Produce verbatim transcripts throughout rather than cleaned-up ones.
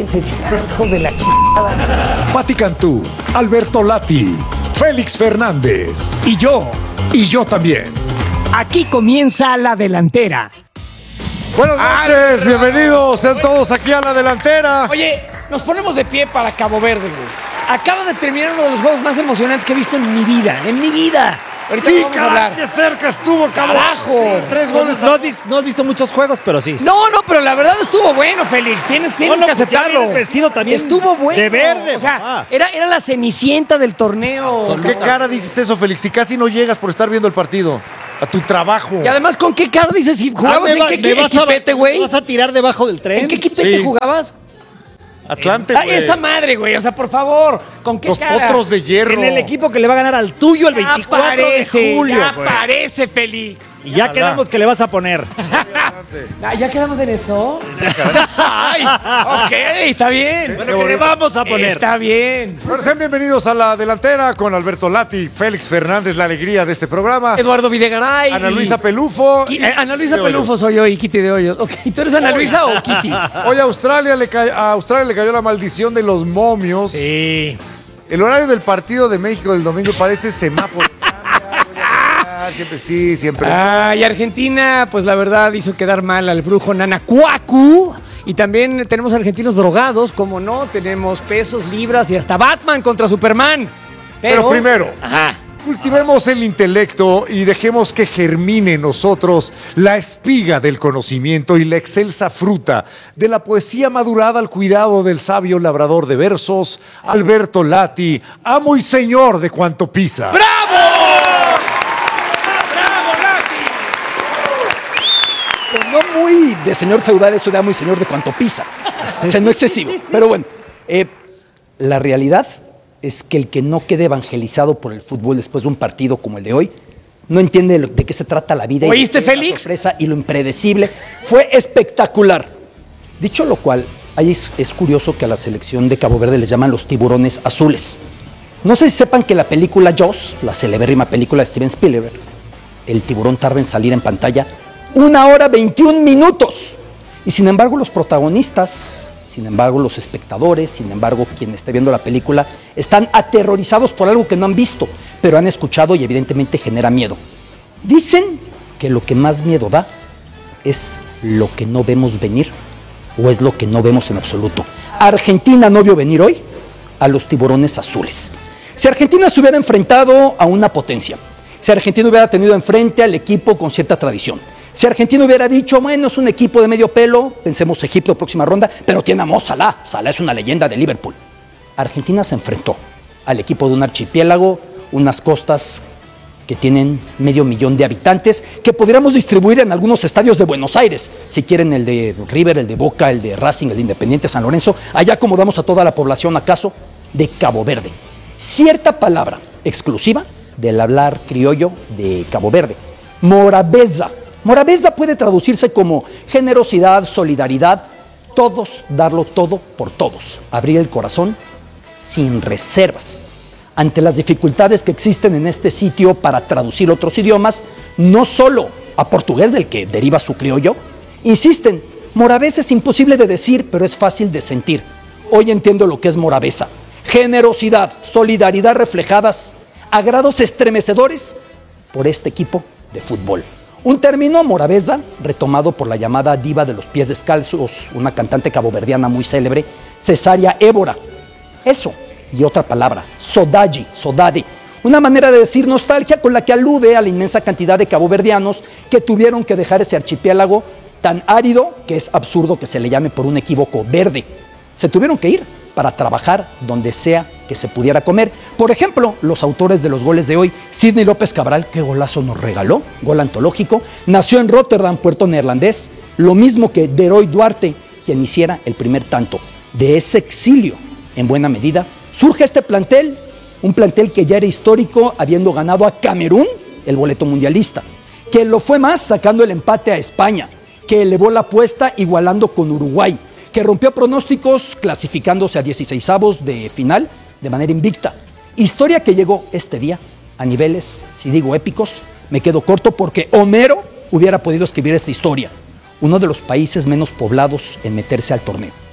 cállense, hijos de la chingada. Pati Cantú, Alberto Lati, Félix Fernández y yo, y yo también. Aquí comienza la delantera. Buenas noches, bienvenidos sean todos aquí a la delantera. Oye, nos ponemos de pie para Cabo Verde, güey. Acaba de terminar uno de los juegos más emocionantes que he visto en mi vida, en mi vida. Ahorita Sí, vamos a caray, hablar. qué cerca estuvo, cabrón. Carajo. Tres goles. No has, visto, no has visto muchos juegos, pero sí. No, no, pero la verdad estuvo bueno, Félix. Tienes, tienes No, no, que pues ya aceptarlo. vienes vestido también Estuvo bueno. de verde, O sea, papá. era, era la cenicienta del torneo. ¿Con qué cara dices eso, Félix? Si casi no llegas por estar viendo el partido. A tu trabajo. Y además, ¿con qué cara dices? Si Ah, jugabas me en va- qué, me qué vas a- equipete, me güey. vas a tirar debajo del tren? ¿En qué equipete Sí. jugabas? Atlante, Ah, güey. esa madre, güey. O sea, por favor, ¿con qué Los cara? potros de hierro. En el equipo que le va a ganar al tuyo el Ya veinticuatro parece, de julio, ya güey. parece, Félix. Y ya quedamos que le vas a poner. Ah, ¿ya quedamos en eso? Ay, ok, está bien. Bueno, que le vamos a poner. Está bien. Bueno, sean bienvenidos a la delantera con Alberto Lati, Félix Fernández, la alegría de este programa. Eduardo Videgaray. Ana Luisa Pelufo. Qui- y eh, Ana Luisa de Pelufo Hoyos. soy yo y Kitty de Hoyos. Ok, ¿tú eres Ana Luisa o Kitty? Hoy a Australia, le ca- a Australia le cayó la maldición de los momios. Sí. El horario del partido de México del domingo parece semáforo. Ah, siempre sí, siempre. Ah, y Argentina, pues la verdad hizo quedar mal al brujo Nana Cuacu. Y también tenemos argentinos drogados, como no, tenemos pesos, libras y hasta Batman contra Superman. Pero, Pero primero, Ajá. cultivemos el intelecto y dejemos que germine en nosotros la espiga del conocimiento y la excelsa fruta de la poesía madurada al cuidado del sabio labrador de versos, Alberto Lati, amo y señor de cuanto pisa. ¡Bravo! ¡Bravo, Lati! Sonó muy de señor feudal, eso de amo y señor de cuanto pisa. Sonó excesivo. Pero bueno, eh, la realidad es que el que no quede evangelizado por el fútbol después de un partido como el de hoy, no entiende lo- de qué se trata la vida. y ¿Oíste, de qué es la Félix? sorpresa y lo impredecible. Fue espectacular. Dicho lo cual, ahí es, es curioso que a la selección de Cabo Verde les llaman los tiburones azules. No sé si sepan que la película Jaws, la celebérrima película de Steven Spielberg, el tiburón tarda en salir en pantalla una hora veintiún minutos. Y sin embargo los protagonistas, sin embargo los espectadores, sin embargo quien esté viendo la película, están aterrorizados por algo que no han visto, pero han escuchado y evidentemente genera miedo. Dicen que lo que más miedo da es lo que no vemos venir o es lo que no vemos en absoluto. Argentina no vio venir hoy a los tiburones azules. Si Argentina se hubiera enfrentado a una potencia, si Argentina hubiera tenido enfrente al equipo con cierta tradición, si Argentina hubiera dicho, bueno, es un equipo de medio pelo, pensemos Egipto, próxima ronda, pero tiene a Mo Salah, Salah es una leyenda de Liverpool. Argentina se enfrentó al equipo de un archipiélago, unas costas que tienen medio millón de habitantes, que podríamos distribuir en algunos estadios de Buenos Aires, si quieren el de River, el de Boca, el de Racing, el de Independiente San Lorenzo, allá acomodamos a toda la población, acaso, de Cabo Verde. Cierta palabra exclusiva del hablar criollo de Cabo Verde, morabeza. Morabeza puede traducirse como generosidad, solidaridad, todos darlo todo por todos, abrir el corazón sin reservas. Ante las dificultades que existen en este sitio para traducir otros idiomas, no solo a portugués del que deriva su criollo, insisten, morabeza es imposible de decir, pero es fácil de sentir. Hoy entiendo lo que es morabeza. Generosidad, solidaridad reflejadas a grados estremecedores por este equipo de fútbol. Un término, morabeza, retomado por la llamada diva de los pies descalzos, una cantante caboverdiana muy célebre, Cesárea Évora. Eso, y otra palabra, sodaji, sodade, una manera de decir nostalgia con la que alude a la inmensa cantidad de caboverdianos que tuvieron que dejar ese archipiélago tan árido que es absurdo que se le llame por un equívoco verde. Se tuvieron que ir para trabajar donde sea que se pudiera comer. Por ejemplo, los autores de los goles de hoy, Sidney López Cabral, qué golazo nos regaló, gol antológico, nació en Rotterdam, puerto neerlandés, lo mismo que Deroy Duarte, quien hiciera el primer tanto. De ese exilio, en buena medida, surge este plantel, un plantel que ya era histórico, habiendo ganado a Camerún el boleto mundialista, que lo fue más sacando el empate a España, que elevó la apuesta igualando con Uruguay, que rompió pronósticos clasificándose a dieciseisavos de final de manera invicta. Historia que llegó este día a niveles, si digo épicos, me quedo corto porque Homero hubiera podido escribir esta historia. Uno de los países menos poblados en meterse al torneo.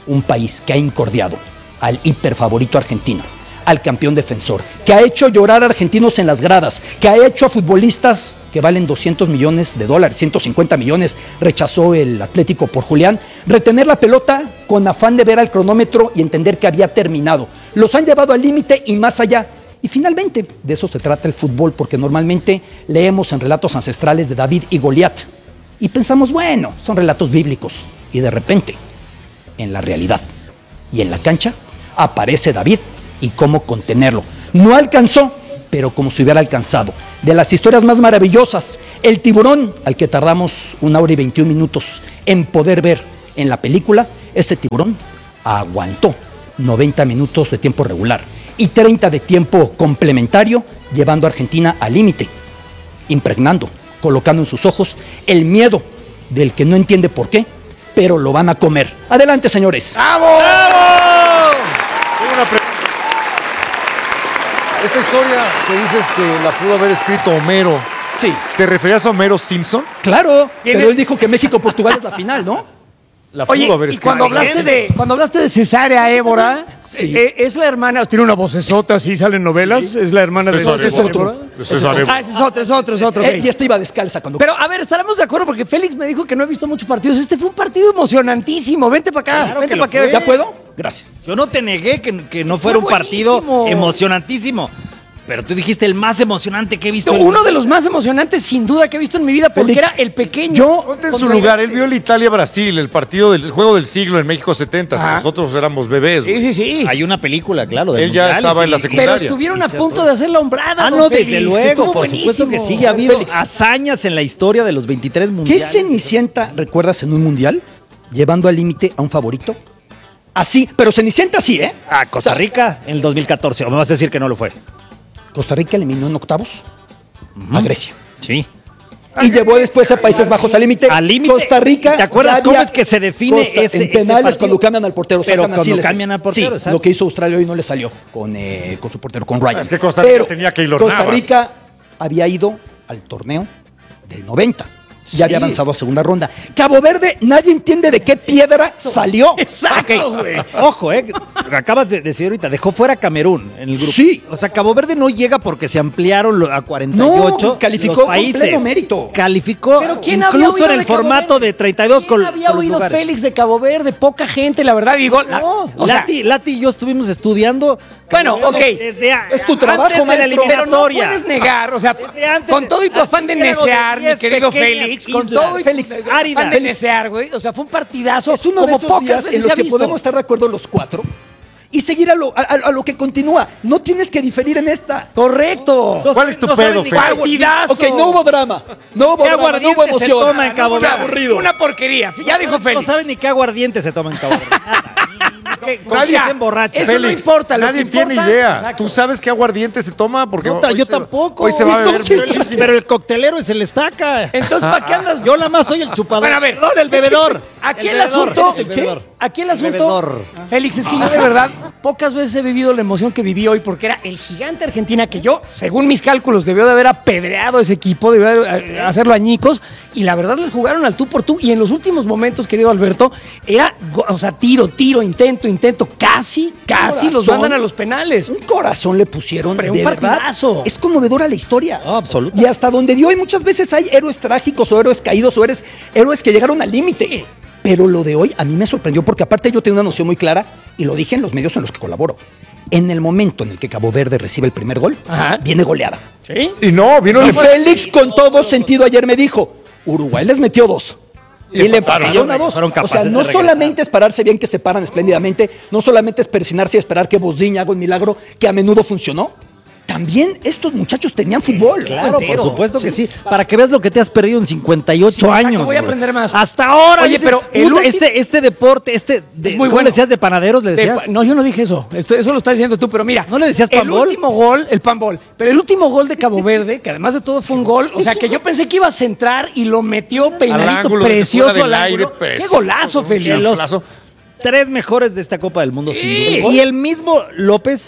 un país que ha incordiado al hiperfavorito argentino, al campeón defensor, que ha hecho llorar a argentinos en las gradas, que ha hecho a futbolistas que valen doscientos millones de dólares, ciento cincuenta millones, rechazó el Atlético por Julián, retener la pelota con afán de ver al cronómetro y entender que había terminado. Los han llevado al límite y más allá. Y finalmente, de eso se trata el fútbol, porque normalmente leemos en relatos ancestrales de David y Goliat y pensamos, bueno, son relatos bíblicos. Y de repente, en la realidad y en la cancha, aparece David y cómo contenerlo. No alcanzó, pero como si hubiera alcanzado. De las historias más maravillosas, el tiburón, al que tardamos una hora y veintiún minutos en poder ver en la película, ese tiburón aguantó noventa minutos de tiempo regular y treinta de tiempo complementario, llevando a Argentina al límite, impregnando, colocando en sus ojos el miedo del que no entiende por qué, pero lo van a comer. Adelante, señores. ¡Vamos! ¡Vamos! Tengo una pre- Esta historia que dices que la pudo haber escrito Homero, Sí, ¿te referías a Homero Simpson? claro, ¿Tiene- pero él dijo que México-Portugal es la final, ¿no? La pudo Oye, haber y escrito. cuando hablaste de, cuando hablaste de Cesárea Évora, Sí. eh, es la hermana, tiene una vocesota, así salen novelas, es la hermana de César César Évora. Évora. De César Évora. Ah, ese es otro, es otro, es otro. ok. Eh, y esta iba descalza cuando... Pero a ver, estaremos de acuerdo porque Félix me dijo que no he visto muchos partidos. Este fue un partido emocionantísimo. Vente para acá, Claro vente que para lo que fue. ¿Ya puedo? Gracias. Yo no te negué que, que no fuera Fue un partido buenísimo. emocionantísimo. Pero tú dijiste el más emocionante que he visto. en- Uno de los más emocionantes, sin duda, que he visto en mi vida, porque Félix, era el pequeño. yo- Ponte en su contra lugar, el- él vio el Italia-Brasil, el partido del el juego del siglo en México setenta. Ajá. Nosotros éramos bebés. Sí, güey. sí, sí. Hay una película, claro. del Él ya Mundial, estaba y en la sí. secundaria. Pero estuvieron a Y se punto ator- de hacer la hombrada. Ah, don no, Félix. desde luego, Estuvo por supuesto que buenísimo. sí. Ha habido Félix. hazañas en la historia de los veintitrés ¿Qué mundiales. Cenicienta recuerdas en un mundial llevando al límite a un favorito? Así, pero Cenicienta sí, ¿eh? A Costa Rica en el dos mil catorce. ¿O me vas a decir que no lo fue? Costa Rica eliminó en octavos a Grecia. Sí. Y llevó después a Países Bajos al límite. Al límite. Costa Rica. ¿Te acuerdas ya cómo había- es que se define Costa- ese- en ese penales partido? cuando cambian al portero? Pero sacan a cuando Siles. cambian al portero, Sí, exacto. lo que hizo Australia hoy no le salió con, eh, con su portero, con Ryan. Es que Costa Rica Pero tenía Keylor Costa Navas. Rica había ido al torneo del noventa. Ya había Sí. avanzado a segunda ronda. Cabo Verde, nadie entiende de qué piedra salió. Exacto, güey. Ojo, eh. Acabas de decir ahorita, dejó fuera a Camerún en el grupo. Sí. O sea, Cabo Verde no llega porque se ampliaron lo- a cuarenta y ocho. No, calificó los con países. pleno mérito. Calificó Pero ¿quién había incluso oído en el de Cabo formato Verde? de treinta y dos ¿Quién con, había con los oído lugares. Félix de Cabo Verde? Poca gente, la verdad. Digo, la- No, o sea, Lati, Lati y yo estuvimos estudiando. Bueno, Cabo Verde ok. desde a- Es tu trabajo, antes de la maestro. pero no eliminatoria. puedes negar, o sea, Desde antes con de- todo y tu afán de así era, necear, de mi diez querido pequeñas Félix, con islas. todo y Félix, tu áridas. afán de Félix. necear, güey, o sea, fue un partidazo Es uno de como esos pocas días veces en los se ha que visto. podemos estar de acuerdo los cuatro y seguir a lo, a, a- a lo que continúa. No tienes que diferir en esta. Correcto. No ¿Cuál es tu no saben pedo, ni Félix? qué agua- Partidazo. Ok, no hubo drama. No hubo ¿Qué drama, no hubo aguardiente se emoción. toma en Cabo Una- Verde? aburrido. Una porquería. Ya dijo No Félix. saben ni qué aguardiente se toma en Cabo Verde. Nada. Ni- ni qué- ¿Con Nadie qué se se emborracha? Eso no importa, lo Nadie que tiene importa- idea. Exacto. ¿Tú sabes qué aguardiente se toma? Porque Puta, hoy yo se- tampoco. Hoy se va a beber Entonces, muchísimo. Pero el coctelero es el estaca. Entonces, ¿para qué andas? Yo nada más soy el chupador. Bueno, a ver. Perdón, el bebedor. Aquí el, bebedor. asunto. ¿El bebedor? Aquí el asunto. bebedor. Félix, es que yo de verdad pocas veces he vivido la emoción que viví hoy porque era el gigante Argentina que yo, según mis cálculos, debió de haber apedreado a ese equipo, debió de eh, hacerlo añicos y la verdad les jugaron al tú por tú y en los últimos momentos, querido Alberto, era, go- o sea, tiro, tiro, intento, intento, casi, casi los Corazón. mandan a los penales. Un corazón le pusieron. Hombre, de un verdad. partidazo. Es conmovedora la historia. No, absoluta. Y hasta donde dio, y muchas veces hay héroes trágicos o héroes caídos o héroes, héroes que llegaron al límite. Pero lo de hoy a mí me sorprendió porque aparte yo tengo una noción muy clara y lo dije en los medios en los que colaboro. En el momento en el que Cabo Verde recibe el primer gol, Ajá. viene goleada. ¿Sí? Y no, vino Y el Félix con todo sentido ayer me dijo, Uruguay les metió dos. Y, le empataron. empataron a dos. Fueron O sea, capaces no de regresar. solamente es pararse bien que se paran espléndidamente, no solamente es persinarse y esperar que Bosdiña haga un milagro que a menudo funcionó. También estos muchachos tenían fútbol. Claro, por entero. supuesto que sí. Para que veas lo que te has perdido en cincuenta y ocho Sí, exacto, años. voy a güey. aprender más. Hasta ahora. Oye, dices, pero el puta, ulti- este, este deporte, este. De, Es muy ¿cómo bueno. le decías de panaderos? ¿Le De decías? pa- no, yo no dije eso. Esto- eso lo estás diciendo tú, pero mira. ¿No le decías El panbol? último gol, el panbol. Pero el último gol de Cabo Verde, que además de todo fue un gol, o sea, que yo pensé que iba a centrar y lo metió peinadito ángulo, desde precioso fuera al del aire, ángulo. Qué precioso. golazo, Félix. De los Golazo. tres mejores de esta Copa del Mundo, sin Sí. duda. Y el mismo López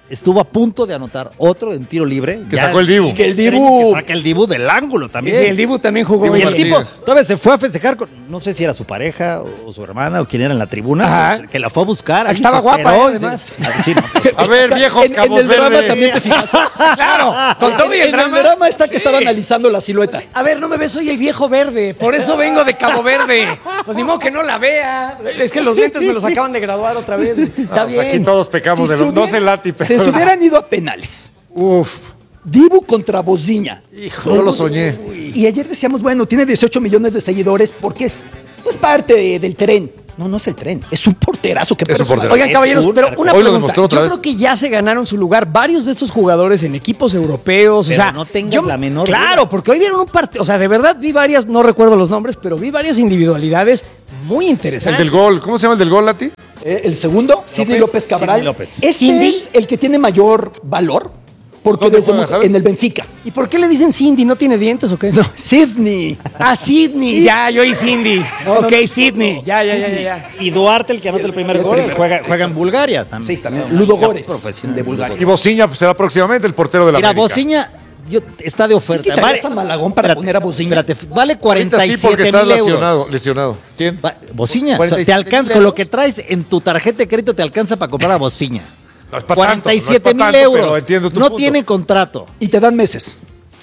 estuvo a punto de anotar otro en tiro libre. Que Ya sacó el Dibu. Que el creen Dibu- Que saca el Dibu del ángulo Sí, también. el Dibu también jugó. Dibu Y bien. el tipo Martínez. todavía se fue a festejar con, no sé si era su pareja o, o su hermana o quién era en la tribuna, Ajá. que la fue a buscar. ahí Estaba se guapa, esperó, eh, y se- además. Ah, sí, no, pues, A ver, viejos en, en Cabos el drama Verde. también te fijaste. Claro, con todo y el en drama. el drama está que Sí. estaba analizando la silueta. A ver, no me ves, soy el viejo verde, por eso vengo de Cabo Verde. Pues ni modo que no la vea. Es que los lentes me los acaban de graduar otra vez. Está Ah, pues bien. aquí todos pecamos Si de se los. No hubiera- sé Lati, pero. Se hubieran ido a penales. Uf. Dibu contra Boziña. Hijo, no lo soñé. Y ayer decíamos, bueno, tiene dieciocho millones de seguidores porque es, es parte de- del tren. No, no es el tren, es un porterazo que Es un persona- porterazo. Oigan, Es caballeros, un pero arco. una Hoy lo pregunta. demostró otra Yo vez. creo que ya se ganaron su lugar varios de estos jugadores en equipos europeos. Pero o sea, no tengas yo- la menor Claro, duda. porque hoy dieron un partido. O sea, de verdad vi varias, no recuerdo los nombres, pero vi varias individualidades muy El interesantes. del gol. ¿Cómo se llama el del gol, Lati? Eh, el segundo, Sidney López Cabral. Sidney López. Este Cindy. es el que tiene mayor valor porque ¿Dónde desde juega, mu- sabes? en el Benfica. ¿Y por qué le dicen Cindy? ¿No tiene dientes o qué? No, Sidney. Ah, Sidney. Ya, yo y Cindy. No, no, ok, no, Sidney. no, Ya, ya, ya, ya, Sidney. ya. Y Duarte, el que anota el primer el gol, primero. juega, juega en Bulgaria también. Sí, también. Son Ludo liga Goretz, profesional. de Bulgaria. Y Boziña pues, será próximamente el portero de la Mira, América. Bociña yo, está de oferta. ¿Sí quitarías a Malagón para poner a Bociña? Espérate, vale Ahorita cuarenta y sí, porque siete estás mil euros. lesionado. lesionado. ¿Quién? Va- Bociña, cuarenta y te siete alcanza, mil con lo euros. que traes en tu tarjeta de crédito te alcanza para comprar a Bociña. No es para cuarenta y siete tanto, no es mil pa' tanto, pero euros. entiendo tu No punto. tiene contrato. Y te dan meses.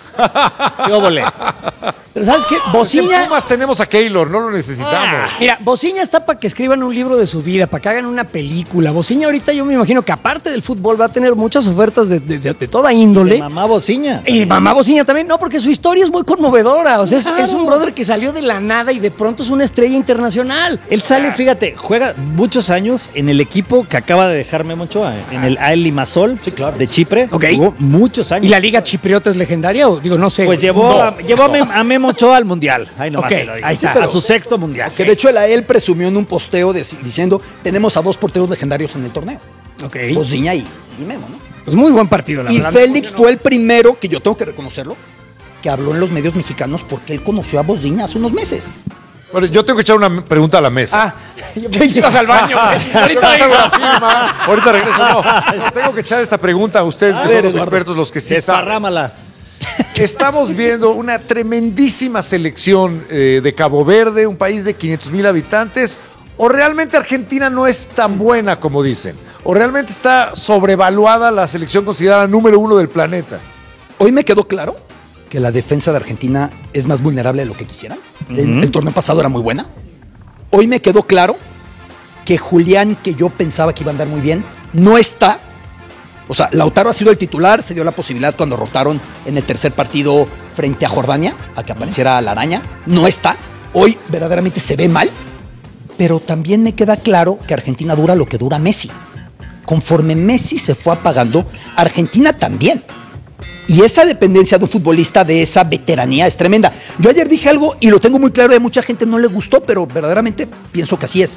¿Qué óvole? Pero ¿sabes qué? En Bociña... Pumas tenemos a Keylor, no lo necesitamos. Mira, Bociña está para que escriban un libro de su vida, para que hagan una película. Bociña ahorita yo me imagino que aparte del fútbol va a tener muchas ofertas de, de- de- de toda índole. Mamá Bociña. Y mamá Bociña también, no, porque su historia es muy conmovedora. O sea, es, es un brother que salió de la nada y de pronto es una estrella internacional. Él sale, fíjate, juega muchos años en el equipo que acaba de dejar Memo Ochoa, en el A E L Limassol Sí, claro. de Chipre. Ok. Jugó muchos años. ¿Y la liga chipriota es legendaria? O digo, no sé. Pues llevó, No. a, llevó a, Mem- a Memo Ochoa al Mundial. Ahí nomás Ok, te lo digo. ahí está. A su sexto Mundial. Que de hecho el A E L presumió en un posteo de- diciendo tenemos a dos porteros legendarios en el torneo. Ok. Bociña y, y Memo, ¿no? Pues muy buen partido, la Y verdad. Félix fue el primero, que yo tengo que reconocerlo, que habló en los medios mexicanos porque él conoció a Bociña hace unos meses. Bueno, yo tengo que echar una pregunta a la mesa. Ah, yo pensé que ibas al baño. güey. Ahorita Ahorita, vengo. Ahorita regreso. No, no, tengo que echar esta pregunta a ustedes, que A son ver, los Eduardo. expertos, los que sí saben. Desparrámala. Estamos viendo una tremendísima selección eh, de Cabo Verde, un país de quinientos mil habitantes. ¿O realmente Argentina no es tan buena como dicen? ¿O realmente está sobrevaluada la selección considerada número uno del planeta? Hoy me quedó claro que la defensa de Argentina es más vulnerable de lo que quisieran. El, el torneo pasado era muy buena. Hoy me quedó claro que Julián, que yo pensaba que iba a andar muy bien, no está. O sea, Lautaro ha sido el titular, se dio la posibilidad cuando rotaron en el tercer partido frente a Jordania, a que apareciera la araña. No está. Hoy verdaderamente se ve mal. Pero también me queda claro que Argentina dura lo que dura Messi. Conforme Messi se fue apagando, Argentina también. Y esa dependencia de un futbolista, de esa veteranía, es tremenda. Yo ayer dije algo y lo tengo muy claro y a mucha gente no le gustó, pero verdaderamente pienso que así es.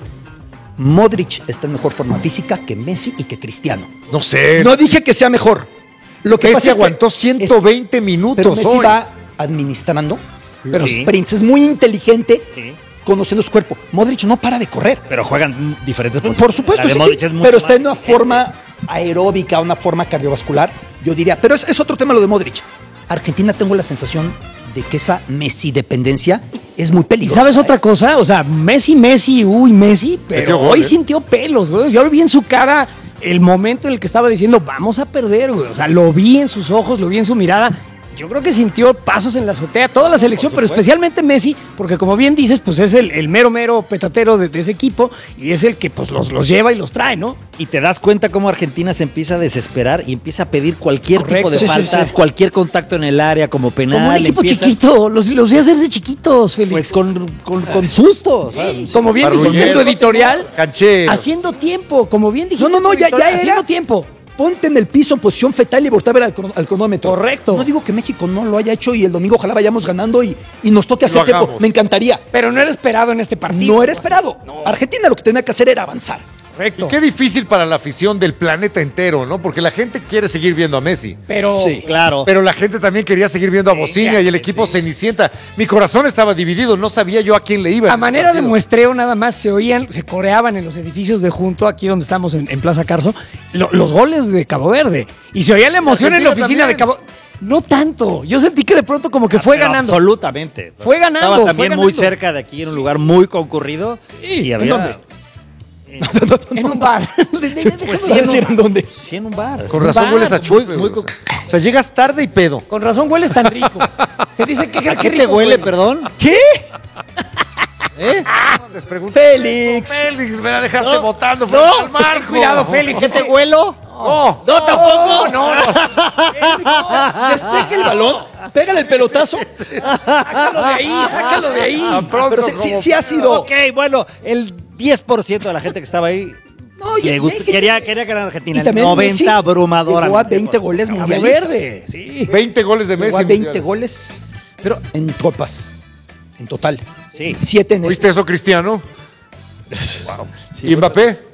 Modric está en mejor forma física que Messi y que Cristiano. No sé. No dije que sea mejor. Lo que Messi pasa es que aguantó ciento veinte es- minutos Pero Messi hoy. va administrando los Sí. sprints. Es muy inteligente Sí. conociendo su cuerpo. Modric no para de correr. Pero juegan diferentes Por posiciones. supuesto, La de sí, Modric sí, es mucho pero más está en una exigente. forma aeróbica, una forma cardiovascular, yo diría. Pero es, es otro tema lo de Modric. Argentina tengo la sensación de que esa Messi dependencia es muy ¿Y peligrosa. sabes ¿eh? otra cosa? O sea, Messi, Messi, uy, Messi, Metió pero gol, hoy ¿eh? sintió pelos, güey. Yo lo vi en su cara el momento en el que estaba diciendo, vamos a perder, güey. O sea, lo vi en sus ojos, lo vi en su mirada. Yo creo que sintió pasos en la azotea, toda la selección, pero especialmente Messi, porque como bien dices, pues es el, el mero, mero petatero de, de ese equipo y es el que pues los, los lleva y los trae, ¿no? Y te das cuenta cómo Argentina se empieza a desesperar y empieza a pedir cualquier Correcto. tipo de Sí, sí, faltas, sí. cualquier contacto en el área como penal. Como un equipo empieza- chiquito, los, los vi hacerse chiquitos, Félix. Pues con, con, con susto. o sea, Sí, como bien dijiste en Marrullero. tu editorial, Canchero. haciendo tiempo, como bien dijiste. No, no, no, en tu ya- editorial, ya era. Haciendo tiempo. Ponte en el piso en posición fetal y voltea a ver al, crono- al cronómetro. Correcto. No digo que México no lo haya hecho y el domingo ojalá vayamos ganando y, y nos toque hacer Lo tiempo. hagamos. Me encantaría. Pero no era esperado en este partido. No era esperado. Argentina lo que tenía que hacer era avanzar. Correcto. Y qué difícil para la afición del planeta entero, ¿no? Porque la gente quiere seguir viendo a Messi. Pero Sí. Claro. Pero la gente también quería seguir viendo a Bocinha y el equipo Cenicienta. Mi corazón estaba dividido, no sabía yo a quién le iba. a en manera ese de partido. muestreo nada más se oían, se coreaban en los edificios de junto, aquí donde estamos en, en Plaza Carso, lo- los goles de Cabo Verde. Y se oía la emoción en la Argentina oficina de también. Cabo No tanto. Yo sentí que de pronto como que fue Pero ganando. Absolutamente. Fue ganando, Estaba fue también ganando. muy cerca de aquí, en un lugar muy concurrido. Y había, ¿En dónde? En un bar. Pues ¿Puedes sí, en decir un, en dónde? sí, en un bar. Con razón Bar, hueles a chupe. muy- muy güey, o, sea, o sea, llegas tarde y pedo. Con razón hueles tan rico. Se dice que ¿A qué te huele, perdón? ¿Qué? ¿Eh? Les pregunto. Félix. Félix, me la dejaste No, votando. no, frente al marco. cuidado, Félix. ¿Qué te huelo? Oh, No, tampoco. No, no. Despeje el balón, pégale el pelotazo. Sácalo de ahí, sácalo de ahí. tan pronto Pero sí, sí, como- sí ha sido. Ok, bueno, el diez por ciento de la gente que estaba ahí No, y- le gust- y- quería, quería ganar Argentina. Y El también noventa Messi abrumadora. llegó a veinte goles Cabo mundialistas. Verde. Sí. veinte goles de Messi. Llegó a veinte mundiales. goles, pero en copas, en total. Sí. Siete en este. ¿Viste eso, Cristiano? ¿Y Mbappé?